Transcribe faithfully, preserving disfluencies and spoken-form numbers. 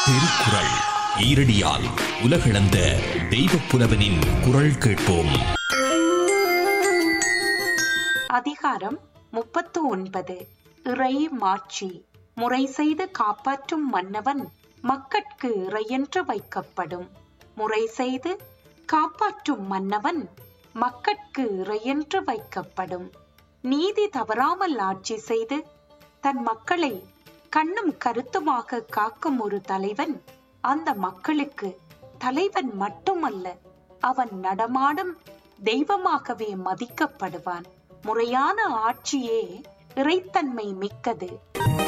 திருக்குறள் ஈரடியால் உலகளந்த தெய்வப் புலவனின் குரல் கேட்போம். அதிகாரம் முப்பத்து ஒன்பது. இறை மாட்சி. முறை செய்து காப்பாற்றும் மன்னவன் மக்கட்கு இறையென்று வைக்கப்படும். முறை செய்து காப்பாற்றும் மன்னவன் மக்கட்கு இறையென்று வைக்கப்படும். நீதி தவறாமல் ஆட்சி செய்து தன் மக்களை கண்ணும் கருத்துமாக காக்கும் ஒரு தலைவன் அந்த மக்களுக்கு தலைவன் மட்டுமல்ல, அவன் நடமாடும் தெய்வமாகவே மதிக்கப்படுவான். முறையான ஆட்சியே இறைத்தன்மை மிக்கது.